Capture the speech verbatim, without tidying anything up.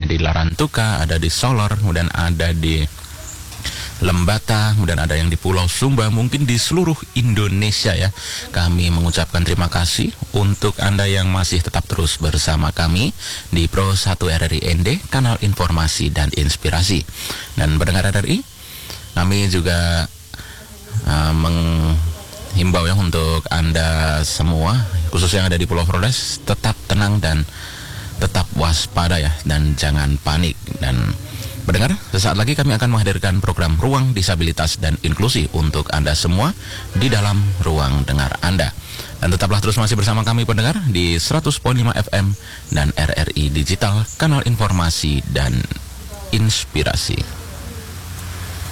di Larantuka, ada di Solor, kemudian ada di Lembata, kemudian ada yang di Pulau Sumba, mungkin di seluruh Indonesia ya. Kami mengucapkan terima kasih untuk Anda yang masih tetap terus bersama kami di Pro satu R R I N D, kanal informasi dan inspirasi. Dan pendengar R R I, kami juga uh, menghimbau ya untuk Anda semua, khususnya yang ada di Pulau Flores, tetap tenang dan tetap waspada ya, dan jangan panik. Dan pendengar, sesaat lagi kami akan menghadirkan program Ruang Disabilitas dan Inklusi untuk Anda semua di dalam ruang dengar Anda. Dan tetaplah terus masih bersama kami pendengar di seratus koma lima F M dan R R I Digital, kanal informasi dan inspirasi.